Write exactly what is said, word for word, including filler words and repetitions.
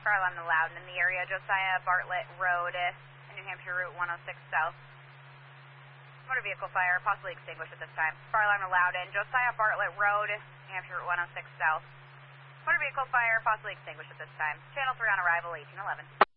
Fire alarm Loudon in the area, Josiah Bartlett Road, New Hampshire Route one oh six South. Motor vehicle fire, possibly extinguished at this time. Fire alarm Loudon, Josiah Bartlett Road, New Hampshire Route one oh six South. Motor vehicle fire, possibly extinguished at this time. Channel three on arrival, eighteen eleven.